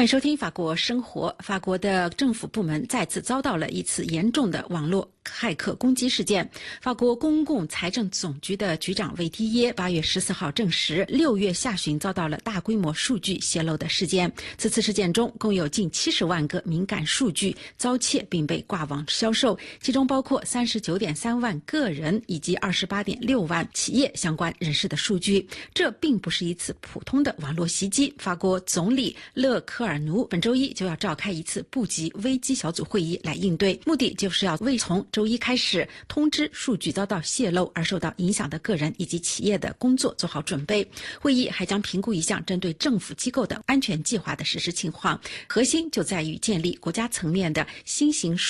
欢迎收听法国生活。法国的政府部门再次遭到了一次严重的网络骇客攻击事件。法国公共财政总局的局长韦蒂耶8月14号证实，6月下旬遭到了大规模数据泄露的事件。此次事件中，共有近70万个敏感数据遭窃并被挂网销售，其中包括39.3万个人以及28.6万企业相关人士的数据。这并不是一次普通的网络袭击。法国总理勒科尔努本周一就要召开一次部级危机小组会议来应对，目的就是要为从周一开始通知数据遭到泄露而受到影响的个人以及企业的工作做好准备。会议还将评估一项针对政府机构的安全计划的实施情况，核心就在于建立国家层面的新型